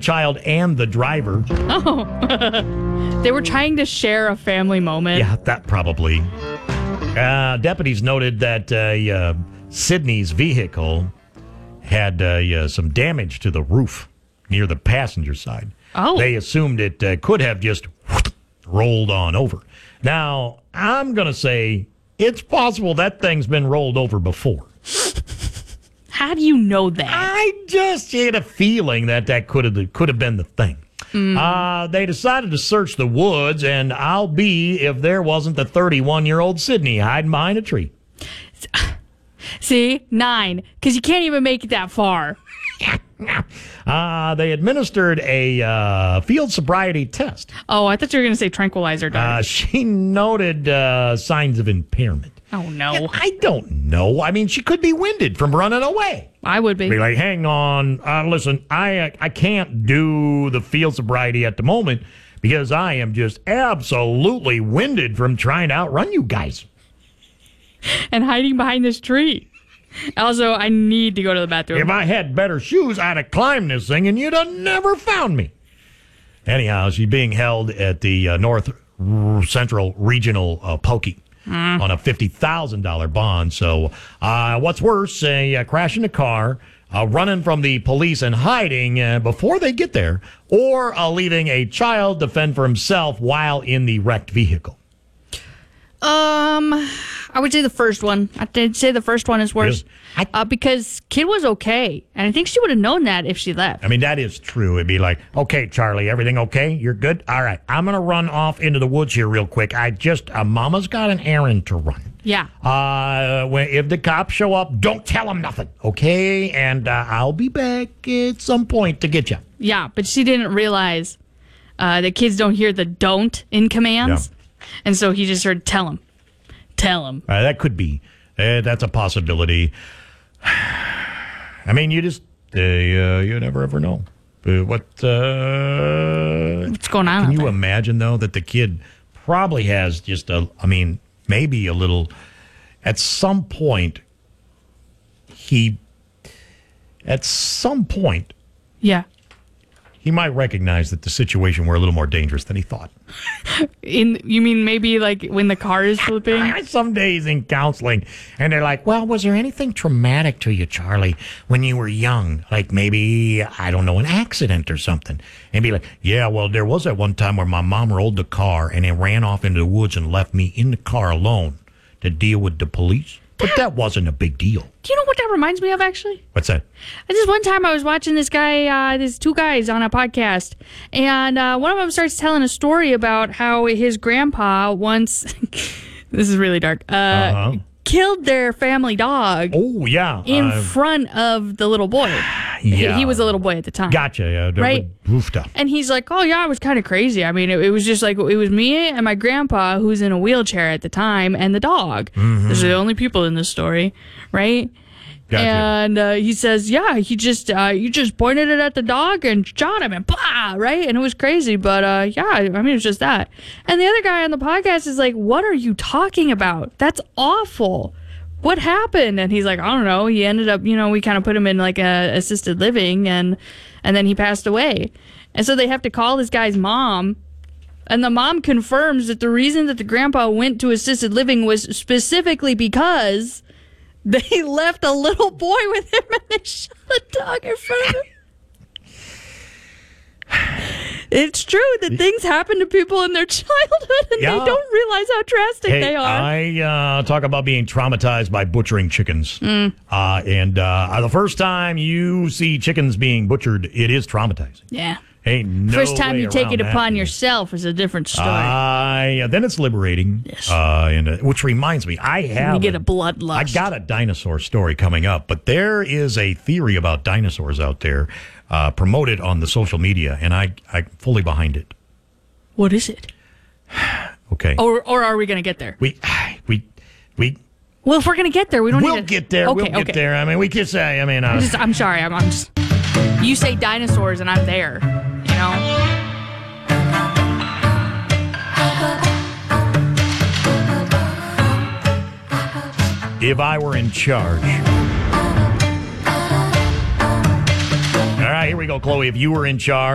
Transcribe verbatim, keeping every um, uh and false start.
child and the driver. Oh, they were trying to share a family moment. Yeah, that probably. Uh, deputies noted that uh, uh, Sydney's vehicle had uh, uh, some damage to the roof near the passenger side. Oh. They assumed it uh, could have just rolled on over. Now, I'm going to say it's possible that thing's been rolled over before. How do you know that? I just had a feeling that that could have could have been the thing. Mm. Uh, they decided to search the woods, and I'll be if there wasn't the thirty-one-year-old Sydney hiding behind a tree. See, nine, because you can't even make it that far. uh, they administered a uh, field sobriety test. Oh, I thought you were going to say tranquilizer dart. Uh, she noted uh, signs of impairment. Oh, no. And I don't know. I mean, she could be winded from running away. I would be. Be like, hang on. Uh, listen, I uh, I can't do the field sobriety at the moment because I am just absolutely winded from trying to outrun you guys. And hiding behind this tree. Also, I need to go to the bathroom. If I had better shoes, I'd have climbed this thing and you'd have never found me. Anyhow, she's being held at the uh, North Central Regional uh, Pokey. Mm. On a fifty thousand dollars bond. So uh, what's worse, a uh, crash in a car, uh, running from the police and hiding uh, before they get there, or uh, leaving a child to fend for himself while in the wrecked vehicle? Um, I would say the first one. I'd say the first one is worse. Really? I, uh, because kid was okay. And I think she would have known that if she left. I mean, that is true. It'd be like, okay, Charlie, everything okay? You're good? All right. I'm going to run off into the woods here real quick. I just, uh, Mama's got an errand to run. Yeah. Uh, when, if the cops show up, don't tell them nothing, okay? And uh, I'll be back at some point to get you. Yeah, but she didn't realize uh, that kids don't hear the don't in commands. Yeah. And so he just heard tell him. Tell him. Uh, that could be. Uh, that's a possibility. I mean, you just, uh, uh, you never ever know. Uh, what, uh... What's going on? Can you there? imagine, though, that the kid probably has just a, I mean, maybe a little, at some point, he, at some point, yeah, he might recognize that the situation were a little more dangerous than he thought. In you mean maybe like when the car is flipping? Some days in counseling, and they're like, well, was there anything traumatic to you, Charlie, when you were young? Like maybe, I don't know, an accident or something. And be like, yeah, well, there was that one time where my mom rolled the car and it ran off into the woods and left me in the car alone to deal with the police. But that wasn't a big deal. Do you know what that reminds me of, actually? What's that? This one time I was watching this guy, uh, these two guys on a podcast, and uh, one of them starts telling a story about how his grandpa once, this is really dark, uh, uh-huh. killed their family dog. Oh, yeah. In uh, front of the little boy. Yeah. He, he was a little boy at the time. Gotcha. Yeah, right? Roofed up. And he's like, oh, yeah, it was kind of crazy. I mean, it, it was just like, it was me and my grandpa, who's in a wheelchair at the time, and the dog. Mm-hmm. Those are the only people in this story, right? Gotcha. And uh, he says, yeah, he just, uh, you just pointed it at the dog and shot him and blah, right? And it was crazy. But uh, yeah, I mean, it was just that. And the other guy on the podcast is like, what are you talking about? That's awful. What happened? And he's like, I don't know. He ended up, you know, we kind of put him in like a assisted living, and and then he passed away. And so they have to call this guy's mom, and the mom confirms that the reason that the grandpa went to assisted living was specifically because they left a little boy with him and they shot a dog in front of him. It's true that things happen to people in their childhood and yeah. they don't realize how drastic hey, they are. I uh, talk about being traumatized by butchering chickens. Mm. Uh, and uh, the first time you see chickens being butchered, it is traumatizing. Yeah. Hey, no First time you take it that. upon yourself is a different story. Uh, then it's liberating. Yes. Uh, and, uh, which reminds me, I have... You get a bloodlust. I got a dinosaur story coming up, but there is a theory about dinosaurs out there uh, promoted on the social media, and I, I'm fully behind it. What is it? Okay. Or or are we going to get there? We, we, we... Well, if we're going to get there, we don't we'll need to... We'll get there. Okay, we'll okay. get there. I mean, we could say, I mean... Uh, I'm, just, I'm sorry. I'm, I'm just... You say dinosaurs, and I'm there. You know? If I were in charge. All right, here we go, Chloe. If you were in charge.